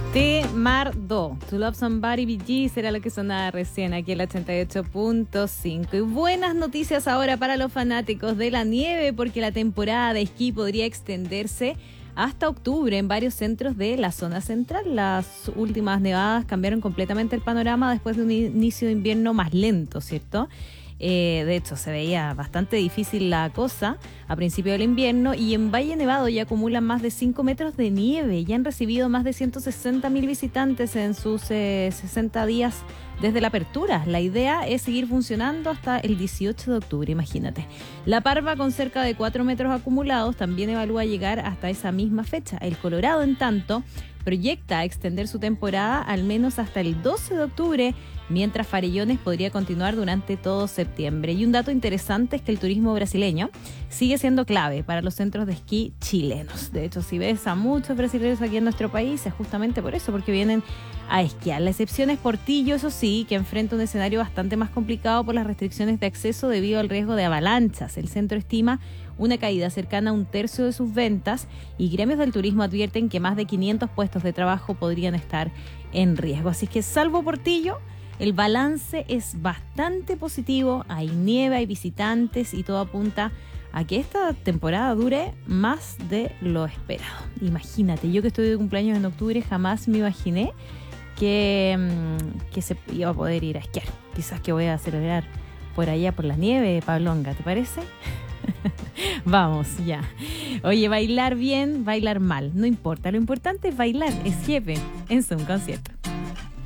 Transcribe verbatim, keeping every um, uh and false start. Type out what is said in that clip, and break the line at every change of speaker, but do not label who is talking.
Temardo, To Love Somebody, Bee Gees, era lo que sonaba recién aquí en la ochenta y ocho punto cinco. Y buenas noticias ahora para los fanáticos de la nieve, porque la temporada de esquí podría extenderse hasta octubre en varios centros de la zona central. Las últimas nevadas cambiaron completamente el panorama después de un inicio de invierno más lento, ¿cierto? Eh, de hecho, se veía bastante difícil la cosa a principio del invierno, y en Valle Nevado ya acumulan más de cinco metros de nieve y han recibido más de ciento sesenta mil visitantes en sus eh, sesenta días desde la apertura. La idea es seguir funcionando hasta el dieciocho de octubre, imagínate. La Parva, con cerca de cuatro metros acumulados, también evalúa llegar hasta esa misma fecha. El Colorado, en tanto, proyecta extender su temporada al menos hasta el doce de octubre, mientras Farellones podría continuar durante todo septiembre. Y un dato interesante es que el turismo brasileño sigue siendo clave para los centros de esquí chilenos. De hecho, si ves a muchos brasileños aquí en nuestro país, es justamente por eso, porque vienen a esquiar. La excepción es Portillo, eso sí, que enfrenta un escenario bastante más complicado por las restricciones de acceso debido al riesgo de avalanchas. El centro estima una caída cercana a un tercio de sus ventas, y gremios del turismo advierten que más de quinientos puestos de trabajo podrían estar en riesgo. Así que, salvo Portillo, el balance es bastante positivo. Hay nieve, hay visitantes, y todo apunta a que esta temporada dure más de lo esperado. Imagínate, yo que estoy de cumpleaños en octubre, jamás me imaginé que, que se iba a poder ir a esquiar. Quizás que voy a celebrar por allá por la nieve, Pablonga, ¿te parece? Vamos, ya. Oye, bailar bien, bailar mal, no importa. Lo importante es bailar. Es Jefe en Zoom Concierto.